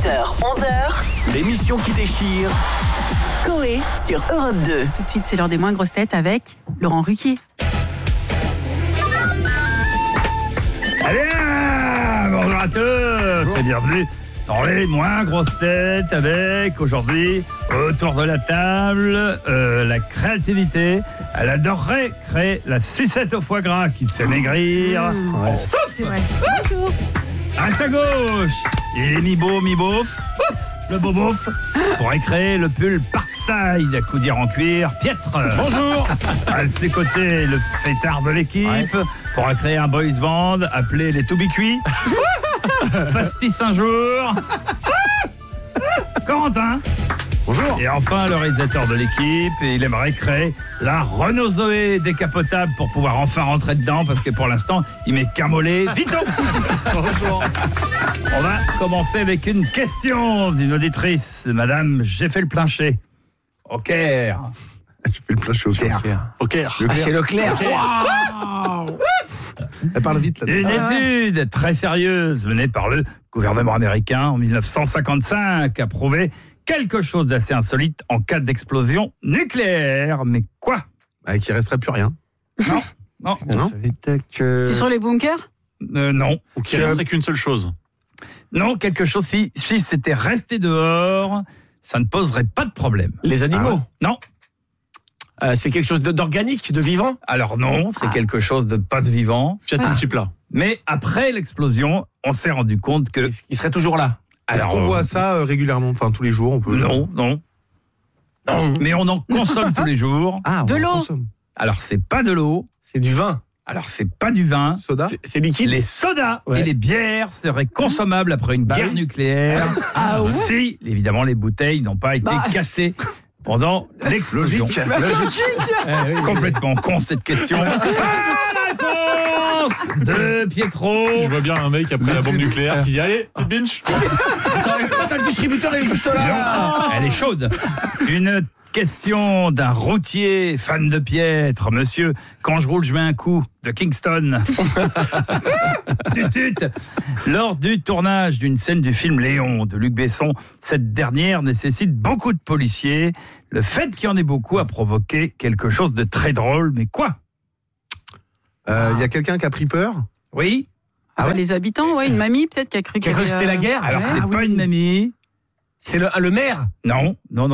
8h, 11h. L'émission qui déchire. Coé sur Europe 2. Tout de suite, c'est l'heure des moins grosses têtes avec Laurent Ruquier. Allez, bonjour à tous et bienvenue dans les moins grosses têtes avec aujourd'hui autour de la table la créativité. Elle adorerait créer la sucette au foie gras qui fait maigrir. C'est vrai. Bonjour. À sa gauche, il est mi-beau, mi-beauf. Le beau-beauf pourrait créer le pull Parkside à coudir en cuir. Piètre. Bonjour. À ses côtés, le fêtard de l'équipe pourra créer un boys band appelé les Toubicuits. Pastis un jour. Corentin. Bonjour. Et enfin, le réalisateur de l'équipe, il aimerait créer la Renault Zoé décapotable pour pouvoir enfin rentrer dedans, parce que pour l'instant, il met qu'un mollet. Vite donc. Bonjour. On va commencer avec une question d'une auditrice. Madame, j'ai fait le plancher. Au Caire. Je fais le plancher au Caire. Au Caire. Chez Leclerc. Wow. Elle parle vite là. Une étude très sérieuse menée par le gouvernement américain en 1955 a prouvé quelque chose d'assez insolite en cas d'explosion nucléaire. Mais quoi ? Qu'il ne resterait plus rien. Non. C'est sur les bunkers ? Non. Ou qu'il ne resterait qu'une seule chose. Non, quelque chose, si c'était resté dehors, ça ne poserait pas de problème. Les animaux. Non. C'est quelque chose d'organique, de vivant. Alors non, c'est quelque chose de pas de vivant. Fiat multiplat. Mais après l'explosion, on s'est rendu compte que... Il serait toujours là. Est-ce qu'on voit ça régulièrement, enfin tous les jours on peut... Non. Mais on en consomme tous les jours. De l'eau. Alors c'est pas de l'eau. C'est du vin. Alors c'est pas du vin. Soda. C'est liquide. Les sodas et les bières seraient consommables après une guerre nucléaire. Si, évidemment, les bouteilles n'ont pas été cassées pendant l'explosion. Logique. Complètement con cette question. Réponse de Pietro. Je vois bien un mec après la bombe nucléaire qui dit allez, petite binge. Attends, le distributeur est juste là. Elle est chaude. Une question d'un routier fan de piètre. Monsieur, quand je roule, je mets un coup de Kingston. Tutut. Lors du tournage d'une scène du film Léon de Luc Besson, cette dernière nécessite beaucoup de policiers. Le fait qu'il y en ait beaucoup a provoqué quelque chose de très drôle. Mais quoi ? Il y a quelqu'un qui a pris peur. Oui. Les habitants, une mamie peut-être qui a cru Qui a cru que c'était la guerre. Alors c'est pas une mamie. C'est le maire. Non.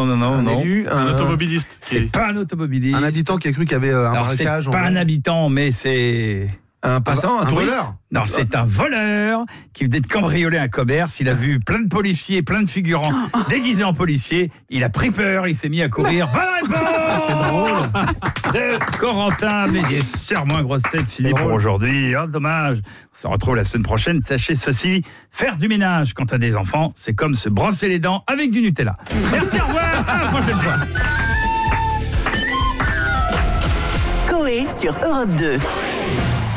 Un automobiliste. C'est pas un automobiliste. Un habitant qui a cru qu'il y avait un Alors, braquage. c'est pas un habitant, mais c'est... Un passant, un touriste. voleur. Non, c'est un voleur qui venait de cambrioler un commerce. Il a vu plein de policiers, plein de figurants déguisés en policiers. Il a pris peur, il s'est mis à courir. Bonne réponse. C'est drôle. De Corentin, mais bien sûr, moins grosse tête finie pour aujourd'hui. Oh, dommage. On se retrouve la semaine prochaine. Sachez ceci, faire du ménage quand t'as des enfants, c'est comme se brosser les dents avec du Nutella. Merci, au revoir. À la prochaine fois. Coé sur Europe 2.